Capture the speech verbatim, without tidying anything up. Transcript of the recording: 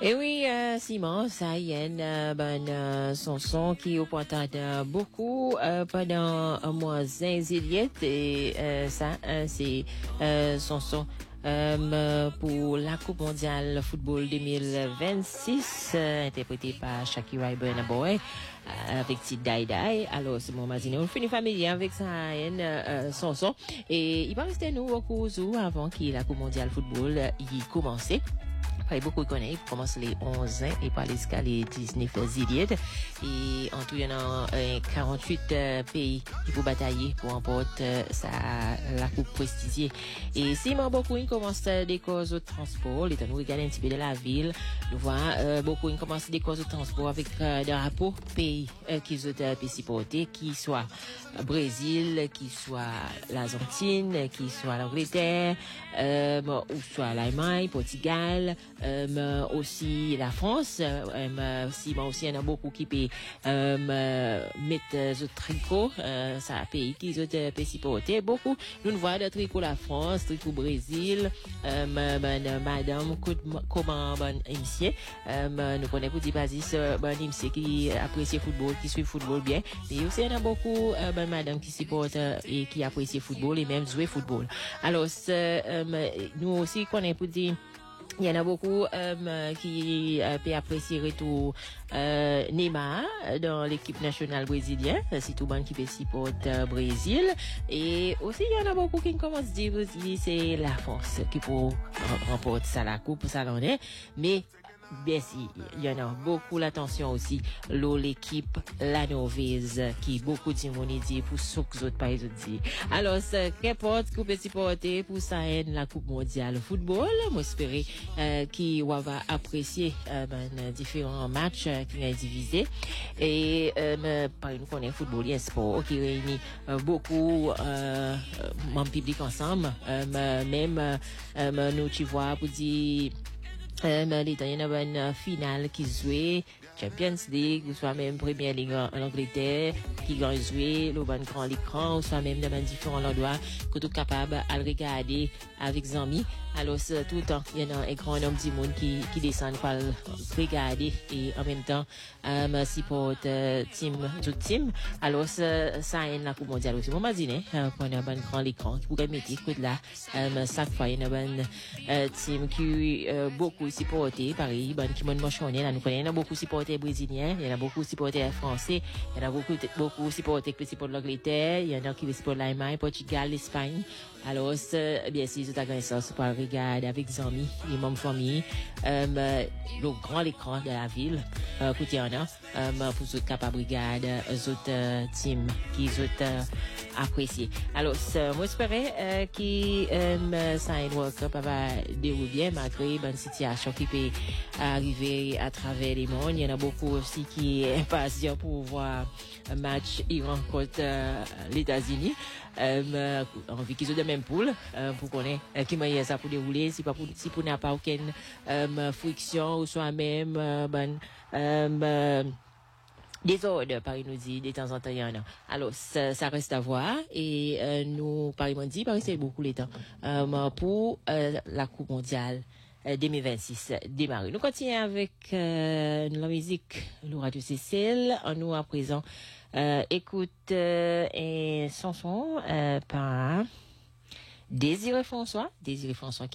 Et oui, euh, Simon, ça y est, euh, ben, euh, son son qui au pointage beaucoup euh, pendant un mois Zinziliette et euh, ça, euh, c'est euh, son son euh, pour la Coupe mondiale football deux mille vingt-six, euh, interprété par Shakira et Burna Boy euh, avec Tid Dai Dai. Alors, c'est mon mazine. On finit familier avec ça, euh, son son. Et il va rester nous au cours avant que la Coupe mondiale football euh, y commence. Pas beaucoup connaît, il commence les onze ans et par jusqu'à les dix-neuf zilièdes. Et en tout, il y en a euh, quarante-huit euh, pays qui vont batailler pour remporter euh, ça, la coupe prestigée. Et si moi, beaucoup, ils commencent des causes de transport, les temps, nous regardons un petit peu de la ville, nous voyons, euh, beaucoup, ils commencent des causes de transport avec euh, des rapports pays euh, qui ont euh, supporter, qui soit Brésil, qui soit l'Argentine, qui soit l'Angleterre, euh, ou soit l'Allemagne, Portugal, euh, aussi la France, euh, si moi aussi il y en a beaucoup qui peut euh, mettre ce tricot, euh, ça a pays qui ont peut supporter beaucoup. Nous ne voyons de tricot la France, tricot Brésil, euh, ben, madame comment ben monsieur, euh, nous connaissons petit basis ben monsieur qui apprécie football, qui suit football bien, mais aussi il y en a beaucoup euh, ben madame qui supporte euh, et qui apprécie football et même jouer football. Alors euh, nous aussi connaissons pour dire il y en a beaucoup euh, qui euh, peut apprécier retour euh, Neymar dans l'équipe nationale brésilienne, c'est tout le monde qui peut supporter euh, Brésil. Et aussi il y en a beaucoup qui commencent à dire aussi c'est la France qui pour remporter ça la coupe, ça l'en est. Mais bien si, il y en a beaucoup l'attention aussi, l'eau l'équipe, la Norvège, qui beaucoup de monde dit pour ceux qui autres pas dit. Alors, qu'importe que peut supporter pour ça la Coupe mondiale football, moi j'espère euh, qui va apprécier euh, ben, différents matchs euh, qui ont divisé et euh, par nous connaît football et sport qui réunit euh, beaucoup euh, membres publics ensemble, euh, même euh, nous tu vois pour dire Euh, les temps, il y en a une finale qui jouait Champions League, ou soit même Premier League en, en Angleterre, qui ont joué le bon grand écran, ou soit même dans différents endroits, que tu es capable à le regarder avec des amis. Alors, tout le temps, il y en a un grand nombre de monde qui, qui descendent pour le regarder et en même temps, euh, support, euh, team, tout team. Alors, ça, ça aide la Coupe mondiale aussi. Moi, m'a dit, hein, qu'on a un bon grand écran, qui pourrait mettre, écoute là, euh, chaque fois, il y a un bon, euh, team qui, euh, beaucoup supporté, pareil, bon, qui m'ont mentionné, là, nous connaissons, il y en a beaucoup supportés brésiliens, il y en a beaucoup supportés français, il y en a beaucoup, beaucoup supportés qui supportent l'Angleterre, il y en a qui supportent l'Allemagne, Portugal, l'Espagne. Alors, bien sûr, tout à fait ça, c'est pour regarder avec des amis, les membres de famille, euh, le grand écran de la ville, euh, côté en a, euh, pour ceux capables de regarder, les autres, euh, teams, qui sont, euh, appréciés. Alors, moi, j'espérais, euh, que, euh, ça un World Cup va dérouler bien, malgré bonne situation qui peut arriver à travers les mondes. Il y en a beaucoup aussi qui est impatient pour voir un match Iran contre euh, les États-Unis. Euh, envie qu'ils ont de même poule euh, pour connaître euh, qui m'a ça pour dérouler si pas pour si pour n'a pas aucune euh, friction ou soit même euh, ben euh, désordre, Paris nous dit, de temps en temps, il y en a. Alors, ça, ça reste à voir. Et euh, nous, Paris m'a dit, Paris, c'est beaucoup les temps euh, pour euh, la Coupe mondiale euh, deux mille vingt-six démarrer. Nous continuons avec euh, la musique, le Radio Cécile. En nous, à présent, euh, écoute euh, une chanson euh, par Désiré François. Désiré François